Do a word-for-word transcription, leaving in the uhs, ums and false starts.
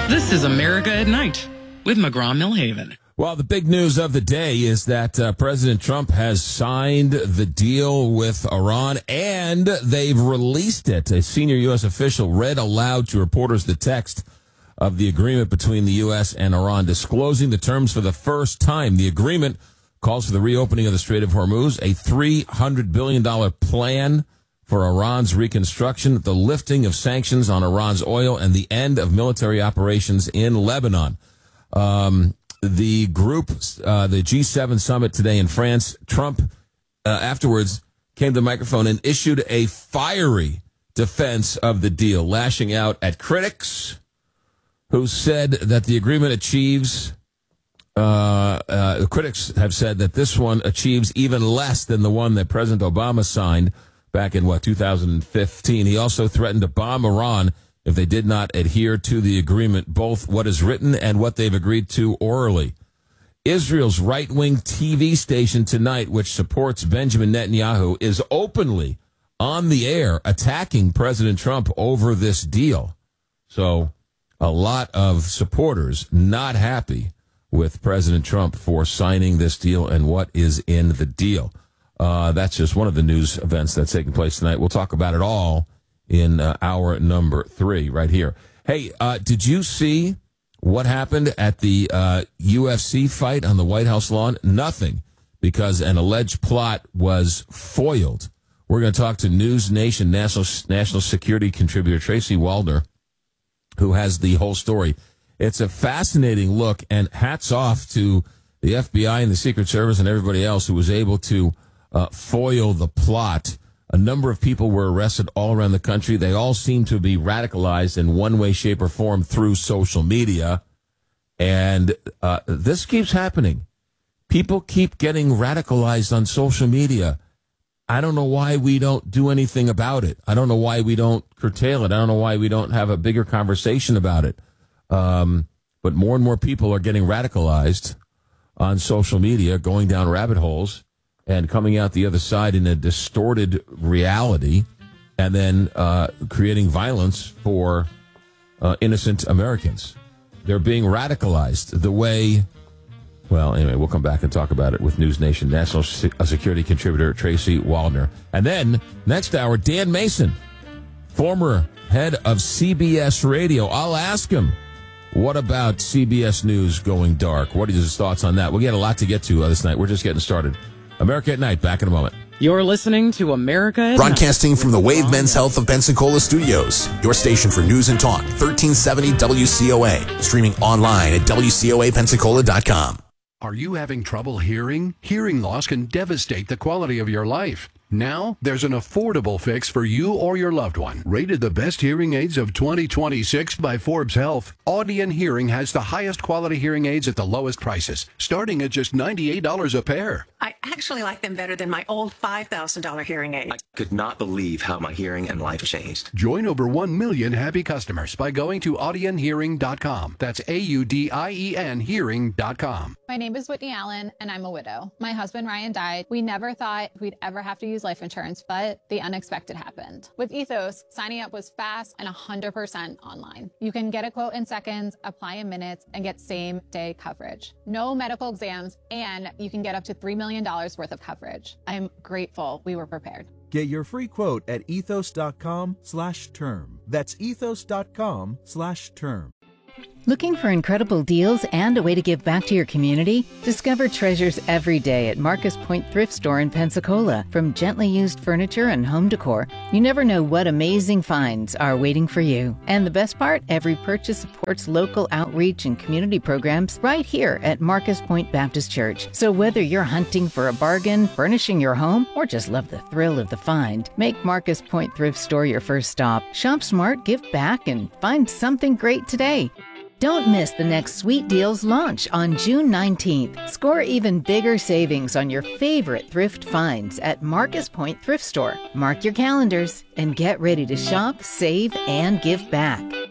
This is America at Night with McGraw-Millhaven. Well, the big news of the day is that uh, President Trump has signed the deal with Iran, and they've released it. A senior U S official read aloud to reporters the text of the agreement between the U S and Iran, disclosing the terms for the first time. The agreement calls for the reopening of the Strait of Hormuz, a three hundred billion dollars plan for Iran's reconstruction, the lifting of sanctions on Iran's oil, and the end of military operations in Lebanon. Um, the group, uh, the G seven summit today in France, Trump uh, afterwards came to the microphone and issued a fiery defense of the deal, lashing out at critics who said that the agreement achieves, uh, uh, critics have said that this one achieves even less than the one that President Obama signed back in, what, two thousand fifteen. He also threatened to bomb Iran if they did not adhere to the agreement, both what is written and what they've agreed to orally. Israel's right-wing T V station tonight, which supports Benjamin Netanyahu, is openly on the air attacking President Trump over this deal. So a lot of supporters not happy with President Trump for signing this deal and what is in the deal. Uh, that's just one of the news events that's taking place tonight. We'll talk about it all in uh, hour number three right here. Hey, uh, did you see what happened at the uh, U F C fight on the White House lawn? Nothing, because an alleged plot was foiled. We're going to talk to News Nation national national security contributor Tracy Waldner, who has the whole story. It's a fascinating look, and hats off to the F B I and the Secret Service and everybody else who was able to Uh, foil the plot. A number of people were arrested all around the country. They all seem to be radicalized in one way, shape, or form through social media. And uh, this keeps happening. People keep getting radicalized on social media. I don't know why we don't do anything about it. I don't know why we don't curtail it. I don't know why we don't have a bigger conversation about it. Um, but more and more people are getting radicalized on social media, going down rabbit holes, and coming out the other side in a distorted reality, and then uh, creating violence for uh, innocent Americans. They're being radicalized the way, well, anyway, we'll come back and talk about it with News Nation national security contributor Tracy Waldner. And then, next hour, Dan Mason, former head of C B S Radio. I'll ask him, what about C B S News going dark? What are his thoughts on that? We'll get a lot to get to uh, this night. We're just getting started. America at Night, back in a moment. You're listening to America at Broadcasting Night from the Wave Men's Health of Pensacola studios. Your station for news and talk, thirteen seventy W C O A. Streaming online at W C O A Pensacola dot com. Are you having trouble hearing? Hearing loss can devastate the quality of your life. Now, there's an affordable fix for you or your loved one. Rated the best hearing aids of twenty twenty-six by Forbes Health, Audion Hearing has the highest quality hearing aids at the lowest prices, starting at just ninety-eight dollars a pair. I actually like them better than my old five thousand dollars hearing aid. I could not believe how my hearing and life changed. Join over one million happy customers by going to audion hearing dot com. That's A U D I E N hearing dot com. My name is Whitney Allen, and I'm a widow. My husband, Ryan, died. We never thought we'd ever have to use life insurance, but the unexpected happened. With Ethos, signing up was fast and one hundred percent online. You can get a quote in seconds, apply in minutes, and get same-day coverage. No medical exams, and you can get up to three million dollars worth of coverage. I'm grateful we were prepared. Get your free quote at ethos dot com slash term. That's ethos dot com slash term. Looking for incredible deals and a way to give back to your community? Discover treasures every day at Marcus Point Thrift Store in Pensacola. From gently used furniture and home decor, you never know what amazing finds are waiting for you. And the best part, every purchase supports local outreach and community programs right here at Marcus Point Baptist Church. So whether you're hunting for a bargain, furnishing your home, or just love the thrill of the find, make Marcus Point Thrift Store your first stop. Shop smart, give back, and find something great today. Don't miss the next Sweet Deals launch on June nineteenth. Score even bigger savings on your favorite thrift finds at Marcus Point Thrift Store. Mark your calendars and get ready to shop, save, and give back.